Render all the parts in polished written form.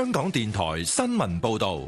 香港電台新聞報道。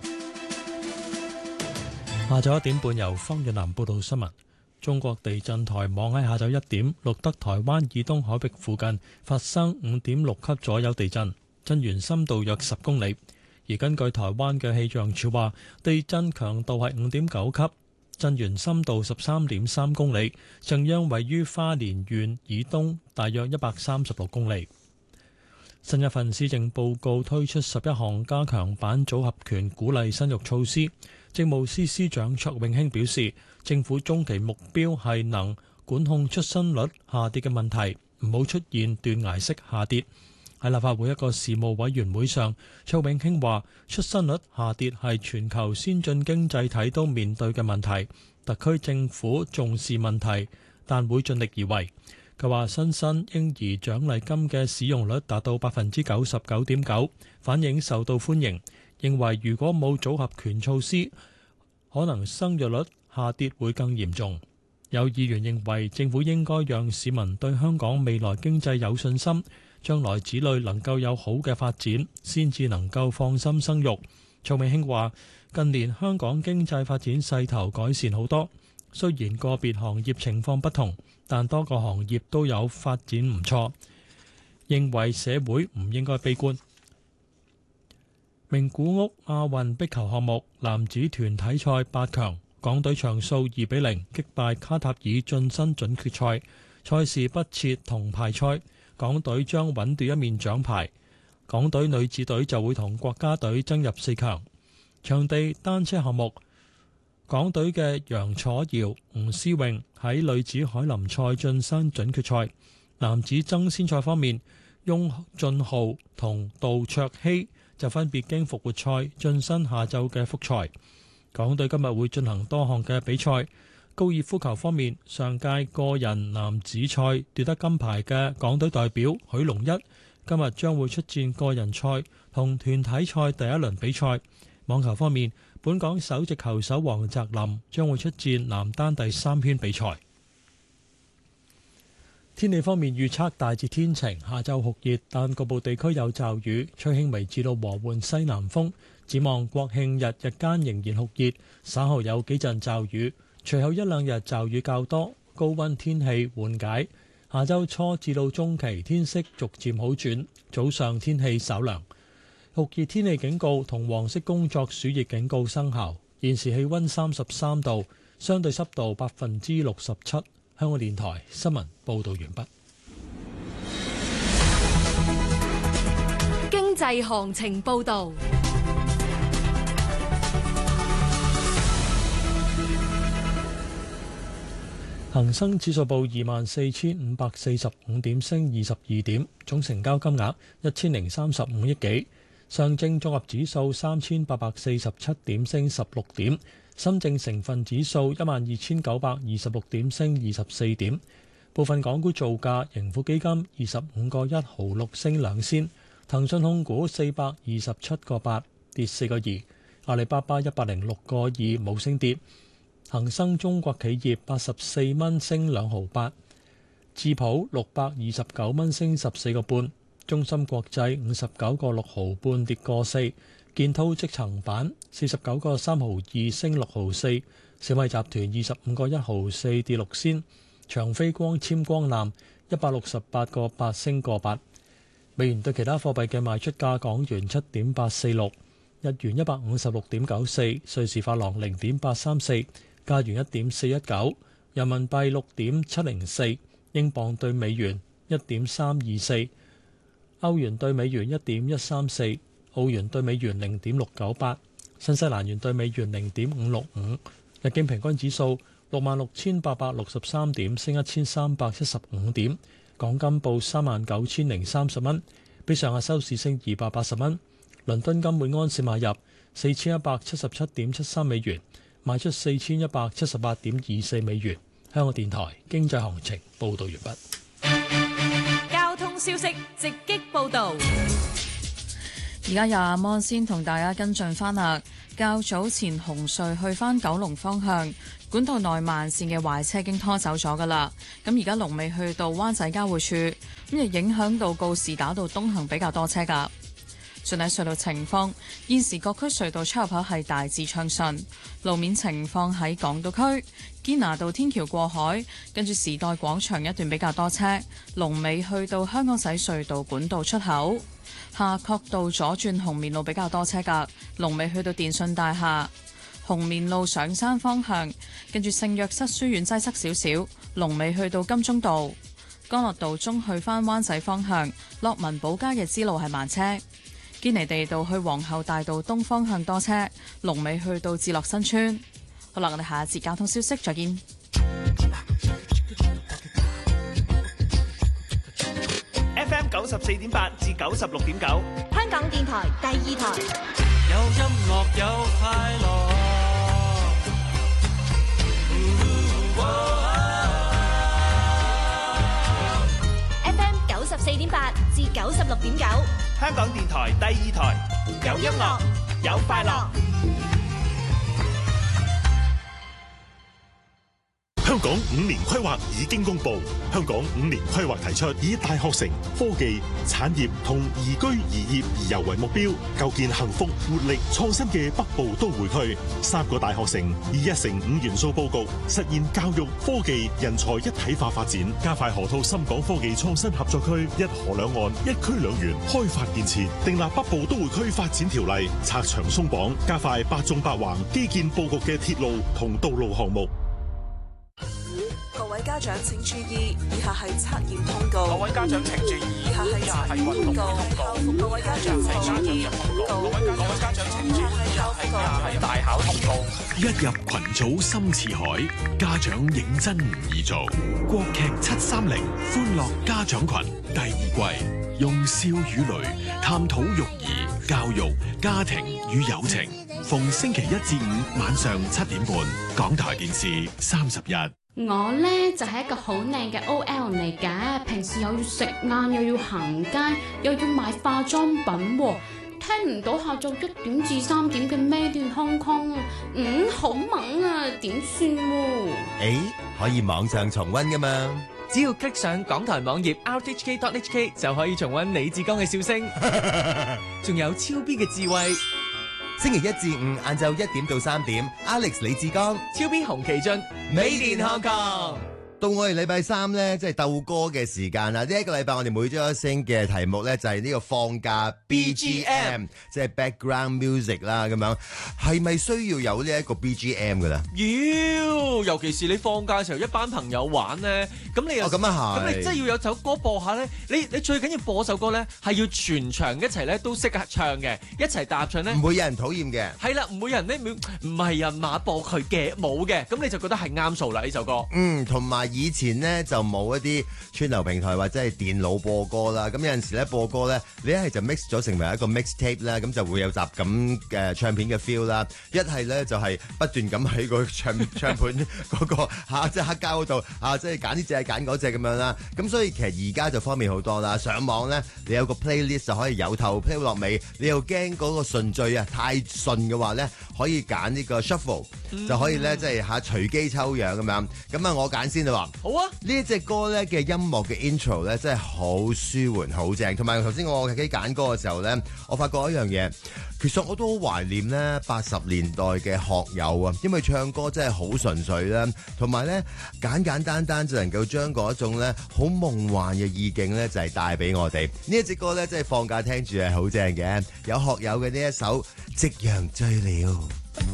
下晝1點半由方遠南報道新聞。中國地震台網喺下晝1點錄得台灣以東海域附近發生5.6級左右地震，震源深度約10公里。而根據台灣嘅氣象署話，地震強度係5.9級，震源深度13.3公里，震央位於花蓮縣以東大約136公里。新一份施政報告推出11項加強版組合拳鼓勵生育措施。政務司司長卓永興表示，政府中期目標係能管控出生率下跌嘅問題，唔好出現斷崖式下跌。喺立法會一個事務委員會上，卓永興話：出生率下跌係全球先進經濟體都面對嘅問題，特區政府重視問題，但會盡力而為。佢話新生嬰兒獎勵金嘅使用率達到99.9%，反映受到歡迎。認為如果冇組合拳措施，可能生育率下跌會更嚴重。有議員認為政府應該讓市民對香港未來經濟有信心，將來子女能夠有好嘅發展，先至能夠放心生育。卓永興話：近年香港經濟發展勢頭改善好多，雖然個別行業情況不同，但多個行業都有發展唔錯。認為社會唔應該悲觀。名古屋亞運壁球項目男子團體賽8強，港隊場數2-0擊敗卡塔爾晉身準決賽。賽事不設銅牌賽，港隊將穩奪1面獎牌。港隊女子隊就會同國家隊爭入4強。場地單車項目，港隊嘅楊楚瑤、吳思穎喺女子凱林賽晉身準決賽。男子爭先賽方面，翁俊浩同杜卓希就分別經復活賽晉身下晝嘅複賽。港隊今日會進行多項嘅比賽。高爾夫球方面，上屆個人男子賽奪得金牌嘅港隊代表許龍一，今日將會出戰個人賽同團體賽第一輪比賽。網球方面，本港首席球手黃澤林將會出戰男單第3圈比賽。天氣方面預測大致天晴，下晝酷熱，但局部地區有驟雨，吹輕微至到和緩西南風。展望國慶日日間仍然酷熱，稍後有幾陣驟雨，隨後1-2日驟雨較多，高溫天氣緩解。下週初至到中期天色逐漸好轉，早上天氣稍涼。酷熱天氣警告同黃色工作暑熱警告生效。現時氣溫33度，相對濕度67%。香港電台新聞報道完畢。 經濟行情報道。 恒生指數報24,545點，升22點，總成交金額1035億幾。上證綜合指數3847點，升16點。深證成分指數12,926點，升24點。部分港股造價：盈富基金25個1毫6升2仙，騰訊控股427個8跌4個2，阿里巴巴106個2冇升跌，恒生中國企業84蚊升2毫8，智普629蚊升14個半，中芯國際59個6毫半跌個4。建滔積層板49個3毫2升6毫4，小米集團25個1毫4跌6仙，長飛光纖光纜168個8升個8。美元對其他貨幣嘅賣出價：港元7.846，日元156.94，瑞士法郎0.834，加元1.419，人民幣6.704，英鎊對美元1.324，歐元對美元1.134。澳元對美元0.698，新西蘭元對美元0.565，日經平均指數66,863點，升1375點。港金報39,030蚊，比上日收市升280蚊。倫敦金每安士買入4177.73美元，賣出4178.24美元。香港電台經濟行情報道完畢。 交通消息直擊報道。 而家由阿摩先同大家跟進翻啦。較早前紅隧去翻九龍方向，管道內慢線嘅壞車已經拖走咗噶啦。咁而家龍尾去到灣仔交匯處，咁亦影響到告士打道東行比較多車噶。 盡睇隧道情況，現時各區隧道出入口係大致暢順。路面情況喺港島區堅拿道天橋過海，跟住時代廣場一段比較多車，龍尾去到香港仔隧道管道出口。夏慤道左轉紅棉路比較多車㗎，龍尾去到電訊大廈。紅棉路上山方向，跟住聖約瑟書院擠塞少少，龍尾去到金鐘道。干諾道中去返灣仔方向，樂民寶街嘅支路係慢車。堅尼地道去皇后大道東方向多車，龍尾去到置樂新村。好啦，我哋下一節交通消息再見。 FM 94.8至96.9， 香港電台第二台。 有音樂有快樂。 FM 94.8至96.9， 香港電台第二台，有音樂有快樂。 香港5年規劃已經公布，香港5年規劃提出以大學城、科技、產業同宜居宜業宜遊為目標，構建幸福、活力、創新嘅北部都會區。3個大學城以1城5元素佈局，實現教育、科技、人才一體化發展，加快河套深港科技創新合作區，一河兩岸、一區兩園開發建設，訂立北部都會區發展條例，拆牆鬆綁，加快8縱8橫基建佈局嘅鐵路同道路項目。 各位家長請注意，以下係測驗通告。 各位家長請注意， 以下係測驗通告。各位家長請注意，各位家長請注意，以下係大考通告。 一入群組深似海，家長認真唔易做。國劇730歡樂家長群第2季，用笑與淚探討育兒、教育、家庭與友情。逢星期1至5晚上7點半，港台電視31。 我呢就係一個好靚嘅 OL 嚟嘅，平時又要食晏，又要行街，又要買化妝品喎。聽唔到下晝1點至3點嘅 Made in Hong Kong 啊，好猛啊，點算喎？ 可以網上重溫㗎嘛？ 只要 click 上港台網頁 rthk.hk 就可以重溫李志剛嘅笑聲，仲有超 B 嘅智慧。 星期1至5晏晝1點到3點 ，Alex 李志剛、 超 B 洪其俊、 Made in Hong Kong。到我哋禮拜3咧，即係鬥歌嘅時間啦。呢一個禮拜我哋每周一星嘅題目咧就係呢個放假 BGM， 即係 background music 啦。咁樣係咪需要有呢一個 BGM 噶啦？ 尤其是你放假嘅時候，一班朋友玩咧，咁你又咁啊係， 咁你真係要有首歌播下咧。你最緊要播首歌咧，係要全場一齊咧都識唱嘅，一齊搭唱咧， 唔會有人討厭嘅。 係啦，唔會有人咧唔係人馬播佢嘅冇嘅，咁你就覺得係啱數啦呢首歌。 同埋以前呢就冇一啲串流平台或者係電腦播歌啦，咁有陣時咧播歌咧，你一係就 mix 咗成為一個 mixtape 啦，咁就會有集咁嘅唱片嘅 feel 啦；一係咧就係不斷咁喺個唱片嗰個即係黑膠嗰度即係揀呢隻揀嗰隻咁樣啦。咁所以其實而家就方便好多啦，上網咧你有個 playlist 就可以由頭 play 落尾，你又驚嗰個順序太順嘅話咧，可以揀呢個 shuffle，就可以咧即係隨機抽樣咁樣。咁啊我揀先啦喎。好啊！呢一隻歌咧嘅音樂嘅 intro 咧真係好舒緩好正，同埋頭先我喺揀歌嘅時候咧，我發覺一樣嘢，其實我都好懷念咧80年代嘅學友啊，因為唱歌真係好純粹啦，同埋咧簡簡單單就能夠將嗰一種咧好夢幻嘅意境咧就係帶俾我哋。呢一隻歌咧真係放假聽住係好正嘅，有學友嘅呢一首《夕陽醉了》。